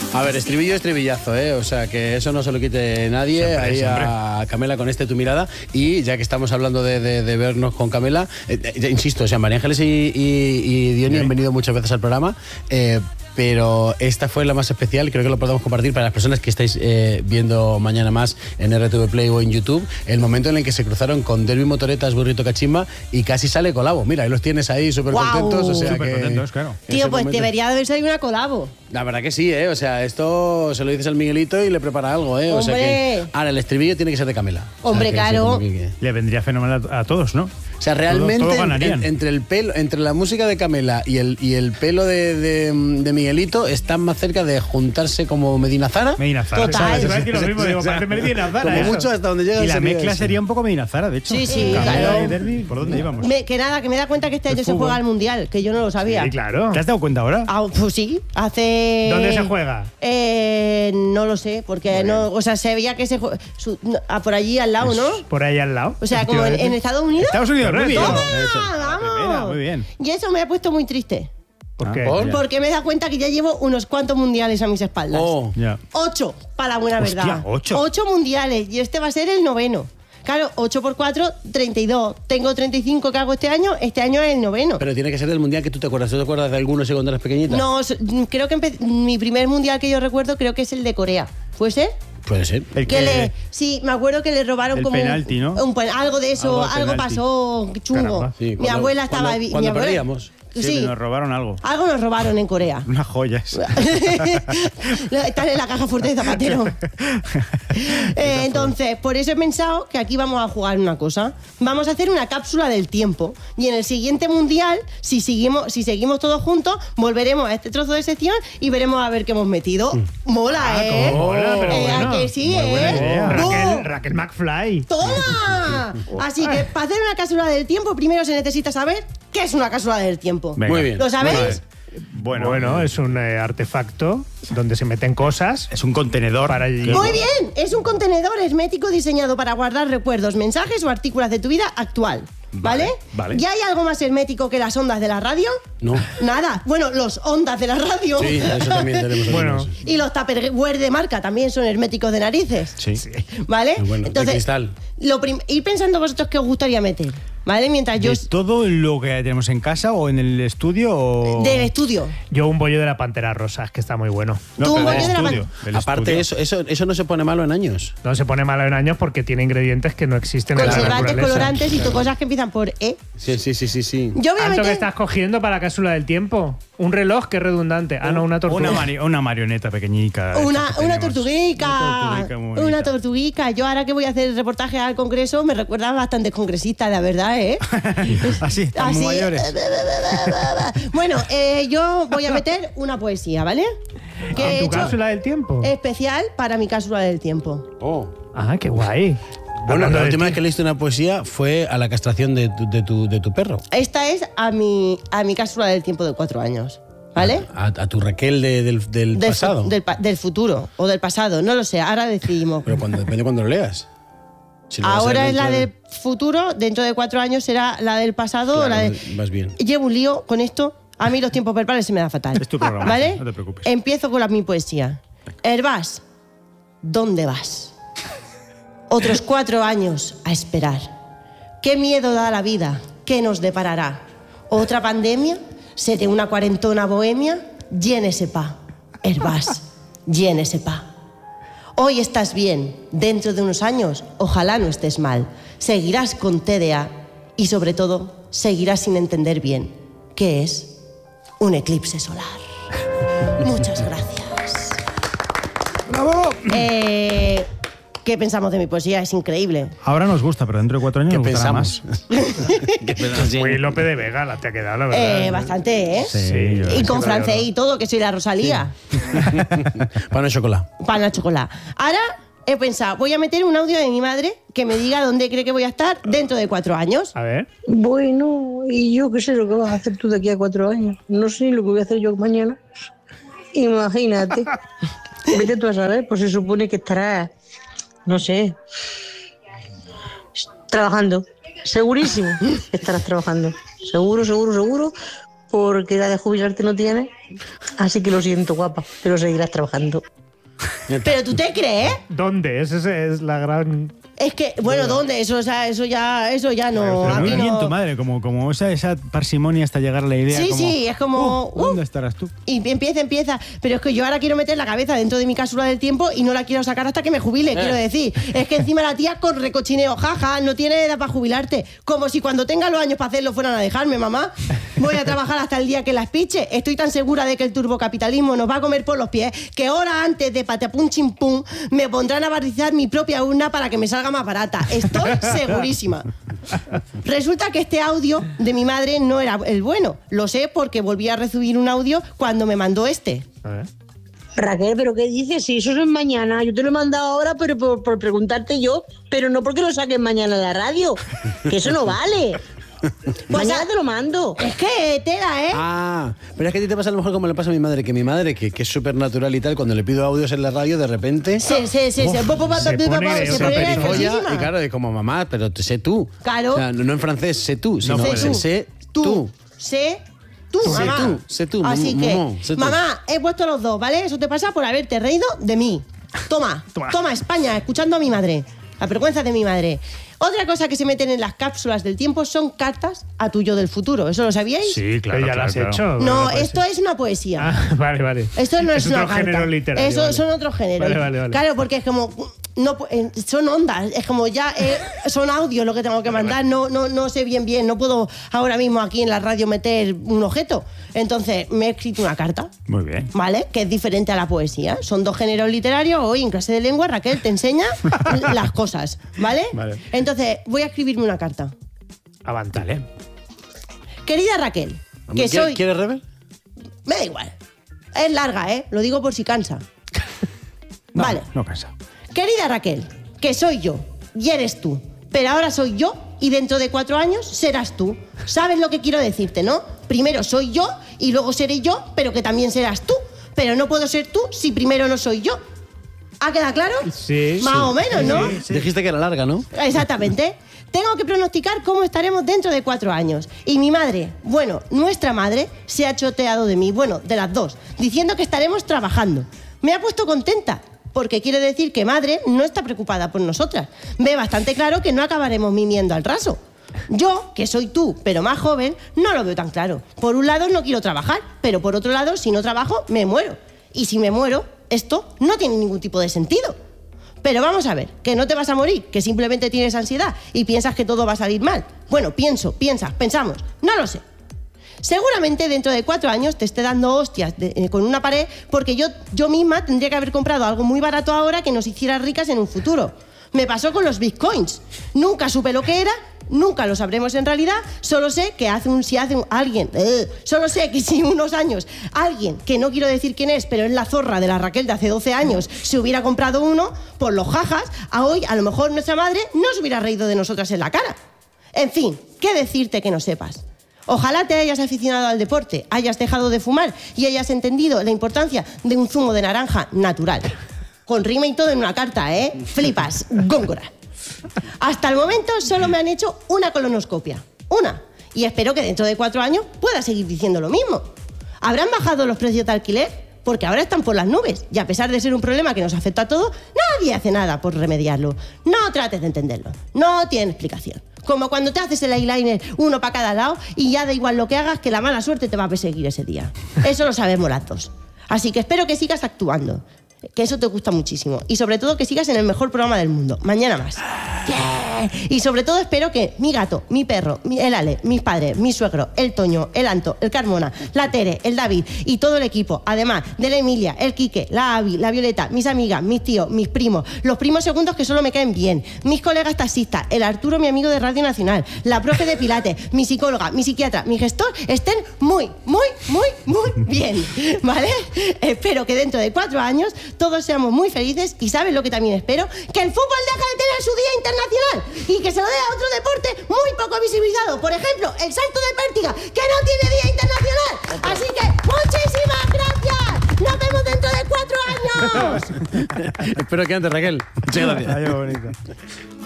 A ver, estribillo, estribillazo, ¿eh? O sea, que eso no se lo quite nadie. Siempre, ahí siempre. a Camela con Tu mirada. Y ya que estamos hablando de vernos con Camela, insisto, o sea, María Ángeles y Diony han venido muchas veces al programa, pero esta fue la más especial y creo que lo podemos compartir para las personas que estáis viendo mañana más en RTV Play o en YouTube, el momento en el que se cruzaron con Derby Motoretas, Burrito Cachimba y casi sale colabo. Mira, ahí los tienes ahí súper contentos. O sea, súper contentos, claro. Tío, pues debería haber salido una colabo. La verdad que sí, ¿eh? O sea, esto se lo dices al Miguelito y le prepara algo, ¿eh? O sea que ahora el estribillo tiene que ser de Camela. Hombre, o sea, claro. Le vendría fenomenal a todos, ¿no? O sea, realmente Todos ganarían. entre el pelo, entre la música de Camela y el pelo de Miguelito están más cerca de juntarse como Medina Zara. Medina Zara. Total. Iba a decir lo mismo, digo, parece Medina Zara. Como eso. mucho hasta donde llega Y la sería mezcla eso. sería un poco Medina Zara, de hecho. Sí, sí, Camela claro. y Derby, ¿por dónde íbamos? Que me da cuenta que este año se fútbol. juega al Mundial, que yo no lo sabía. Sí, claro. ¿Te has dado cuenta ahora? Ah, pues sí, hace... ¿Dónde se juega? No lo sé, porque no, o sea, se veía que se juega por allí al lado, ¿no? Por ahí al lado. O sea, como en Estados Unidos. Estados Unidos, muy bien. ¡Toma! Primera, ¡Vamos! muy bien. Y eso me ha puesto muy triste. ¿Por qué? ¿por? Porque me he dado cuenta que ya llevo unos cuantos mundiales a mis espaldas. Oh. Ya. 8, para la buena Hostia, verdad. 8. 8 mundiales y este va a ser el 9º. Claro, 8 por 4, 32. Tengo 35 que hago este año es el 9º. Pero tiene que ser del mundial que tú te acuerdas. ¿Tú te acuerdas de algunos cuando eras pequeñita? No, creo que mi primer mundial que yo recuerdo creo que es el de Corea. ¿Puede ser? Puede ser. Sí, me acuerdo que le robaron el como penalti, ¿no? algo de eso, algo penalti. pasó chungo. Caramba. Sí, Mi abuela estaba cuando perdíamos. Sí, nos robaron algo. algo nos robaron en Corea. Unas joyas. Están en la caja fuerte de Zapatero. Entonces, por eso he pensado que aquí vamos a jugar una cosa. Vamos a hacer una cápsula del tiempo. Y en el siguiente mundial, si seguimos todos juntos, volveremos a este trozo de sección y veremos a ver qué hemos metido. Mola, ¿eh? Mola, pero ¿A bueno. que sí, Muy buena idea. ¡Bum! Raquel McFly. ¡Toma! Así que para hacer una cápsula del tiempo, primero se necesita saber qué es una cápsula del tiempo. Venga. Muy bien. ¿Lo sabéis? Bueno, es un artefacto donde se meten cosas. es un contenedor. Para Muy bien, es un contenedor hermético diseñado para guardar recuerdos, mensajes o artículos de tu vida actual. ¿Vale? Vale. ¿Ya hay algo más hermético que las ondas de la radio? No. Nada. Bueno, los ondas de la radio. Sí, eso también tenemos. Bueno. algunos. Y los tupperware de marca también son herméticos de narices. Sí. ¿Vale? Muy bueno, de cristal. Ir pensando vosotros qué os gustaría meter. ¿Vale? Mientras yo... ¿De todo lo que tenemos en casa o en el estudio? O... Del estudio. Yo un bollo de la Pantera Rosa, que está muy bueno. Tú un pero bollo de la estudio, del Aparte, estudio. eso no se pone malo en años. No se pone malo en años porque tiene ingredientes que no existen en la Conservantes, naturaleza. colorantes y cosas que empiezan por E. Sí. Yo voy a ¿Tanto que meter... estás cogiendo para la cápsula del tiempo? Un reloj que es redundante. Ah, no, una tortuga. Una marioneta pequeñica. Una tenemos. tortuguica. Una tortuguica muy Una bonita. tortuguica. Yo ahora que voy a hacer el reportaje al Congreso me recuerda a bastantes congresistas, la verdad, ¿eh? Así, están muy mayores. Bueno, yo voy a meter una poesía, ¿vale? Que he ¿En tu hecho cápsula del tiempo? especial para mi cápsula del tiempo. Oh. Ah, qué guay. Bueno, Hablando la de última ti. vez que leíste una poesía fue a la castración de tu perro. Esta es a mi cápsula del tiempo de 4 años, ¿vale? A tu Raquel del pasado. Del futuro o del pasado, no lo sé, ahora decidimos. Pero depende cuando lo leas. Si lo vas a Ahora leer es la dentro del futuro, dentro de 4 años será la del pasado. Claro, la de... vas bien. Llevo un lío con esto. A mí los tiempos verbales se me da fatal. Es tu programa, ¿Vale? no te preocupes. Empiezo con mi poesía. Herbás, ¿dónde vas? Otros 4 años a esperar. ¿Qué miedo da la vida? ¿Qué nos deparará? ¿Otra pandemia? ¿Seré una cuarentona bohemia? Llénese pa. Herbás, llénese pa. Hoy estás bien, dentro de unos años, ojalá no estés mal. Seguirás con TDA y, sobre todo, seguirás sin entender bien qué es un eclipse solar. Muchas gracias. ¡Bravo! ¿Qué pensamos de mi poesía? Es increíble. Ahora nos gusta, pero dentro de 4 años ¿Qué nos gustará pensamos? más. ¿Qué pensamos? Muy Lope de Vega la te ha quedado, la verdad. Bastante, ¿eh? Sí, yo Y sí con que francés lo- y todo, que soy la Rosalía. Pan de chocolate. Pan a chocolate. Ahora he pensado, voy a meter un audio de mi madre que me diga dónde cree que voy a estar dentro de 4 años. A ver. Bueno, y yo qué sé lo que vas a hacer tú de aquí a 4 años. No sé ni lo que voy a hacer yo mañana. Imagínate. Vete tú a saber, pues se supone que estarás, no sé, trabajando. Segurísimo estarás trabajando. Seguro. porque edad de jubilarte no tienes. Así que lo siento, guapa, pero seguirás trabajando. ¿Pero tú te crees? ¿Dónde? Esa es la gran... Es que, bueno, ¿dónde? Eso ya no... Pero muy aquí bien no. tu madre, como esa parsimonia hasta llegar a la idea. Sí, como, sí, es como... ¿dónde estarás tú? Y empieza. Pero es que yo ahora quiero meter la cabeza dentro de mi cápsula del tiempo y no la quiero sacar hasta que me jubile, quiero decir. Es que encima la tía con recochineo, jaja, no tiene edad para jubilarte. Como si cuando tenga los años para hacerlo fueran a dejarme, mamá. Voy a trabajar hasta el día que las piche. Estoy tan segura de que el turbocapitalismo nos va a comer por los pies que horas antes de patapum chimpum me pondrán a barrizar mi propia urna para que me salga más barata. Estoy segurísima. Resulta que este audio de mi madre no era el bueno. Lo sé porque volví a recibir un audio cuando me mandó este. A ver. Raquel, ¿pero qué dices? Si eso es mañana. Yo te lo he mandado ahora, pero por preguntarte yo, pero no porque lo saques mañana en la radio. Que eso no vale. Mañana te lo mando. Es que tela, ¿eh? Ah, pero es que a ti te pasa a lo mejor como le pasa a mi madre, que es súper natural y tal, cuando le pido audios en la radio, de repente... Se pone folla, y claro, es como mamá, pero sé tú. Claro. O sea, no en francés, sé tú, sino sé tú. Sé tú, mamá. Sé tú, Así que, sé tú. mamá, he puesto los dos, ¿vale? Eso te pasa por haberte reído de mí. Toma, España, escuchando a mi madre. La vergüenza de mi madre. Otra cosa que se meten en las cápsulas del tiempo son cartas a tu yo del futuro. ¿Eso lo sabíais? Sí, claro. Pero ya lo has hecho. No, esto es una poesía. Ah, vale. Esto no es una otro carta. género literario. Eso vale. son otros géneros. Vale. Claro, porque es como... No, son ondas, es como ya son audios lo que tengo que mandar, no sé bien, no puedo ahora mismo aquí en la radio meter un objeto. Entonces me he escrito una carta. Muy bien. ¿Vale? Que es diferente a la poesía. Son dos géneros literarios. Hoy en clase de lengua Raquel te enseña las cosas, ¿vale? Vale. Entonces voy a escribirme una carta. Avantale. Querida Raquel, que soy... ¿Quieres rever? Me da igual. Es larga, ¿eh? Lo digo por si cansa. No, Vale. No cansa. Querida Raquel, que soy yo y eres tú, pero ahora soy yo y dentro de 4 años serás tú. ¿Sabes lo que quiero decirte, no? Primero soy yo y luego seré yo, pero que también serás tú. Pero no puedo ser tú si primero no soy yo. ¿Ha quedado claro? Sí. Más o menos, ¿no? Dijiste que era larga, ¿no? Exactamente. Tengo que pronosticar cómo estaremos dentro de 4 años. Y mi madre, bueno, nuestra madre, se ha choteado de mí, bueno, de las dos, diciendo que estaremos trabajando. Me ha puesto contenta, porque quiere decir que madre no está preocupada por nosotras. Ve bastante claro que no acabaremos mimiendo al raso. Yo, que soy tú, pero más joven, no lo veo tan claro. Por un lado no quiero trabajar, pero por otro lado, si no trabajo, me muero. Y si me muero, esto no tiene ningún tipo de sentido. Pero vamos a ver, que no te vas a morir, que simplemente tienes ansiedad y piensas que todo va a salir mal. Bueno, pensamos, no lo sé. Seguramente dentro de 4 años te esté dando hostias con una pared porque yo misma tendría que haber comprado algo muy barato ahora que nos hiciera ricas en un futuro. Me pasó con los bitcoins. Nunca supe lo que era, nunca lo sabremos en realidad. Solo sé que si unos años alguien, que no quiero decir quién es, pero es la zorra de la Raquel de hace 12 años, se hubiera comprado uno, por los jajas, a hoy a lo mejor nuestra madre no se hubiera reído de nosotras en la cara. En fin, ¿qué decirte que no sepas? Ojalá te hayas aficionado al deporte, hayas dejado de fumar y hayas entendido la importancia de un zumo de naranja natural. Con rima y todo en una carta, ¿eh? Flipas, góngora. Hasta el momento solo me han hecho una colonoscopia. Una. Y espero que dentro de 4 años pueda seguir diciendo lo mismo. ¿Habrán bajado los precios de alquiler? Porque ahora están por las nubes. Y a pesar de ser un problema que nos afecta a todos, nadie hace nada por remediarlo. No trates de entenderlo. No tiene explicación. Como cuando te haces el eyeliner uno para cada lado y ya da igual lo que hagas, que la mala suerte te va a perseguir ese día. Eso lo sabemos las dos. Así que espero que sigas actuando, que eso te gusta muchísimo. Y sobre todo que sigas en el mejor programa del mundo. Mañana más. Yeah. Y sobre todo espero que mi gato, mi perro, el Ale, mis padres, mi suegro, el Toño, el Anto, el Carmona, la Tere, el David y todo el equipo, además de la Emilia, el Quique, la Avi, la Violeta, mis amigas, mis tíos, mis primos, los primos segundos que solo me caen bien, mis colegas taxistas, el Arturo, mi amigo de Radio Nacional, la profe de Pilates, mi psicóloga, mi psiquiatra, mi gestor, estén muy bien, ¿vale? Espero que dentro de 4 años todos seamos muy felices y ¿sabes lo que también espero? Que el fútbol deje de tener su día internacional y que se lo dé a otro deporte muy poco visibilizado. Por ejemplo, el salto de pértiga, que no tiene día internacional. Así que muchísimas gracias. Nos vemos dentro de 4 años. Espero que antes, Raquel. Muchas gracias. Adiós, bonito.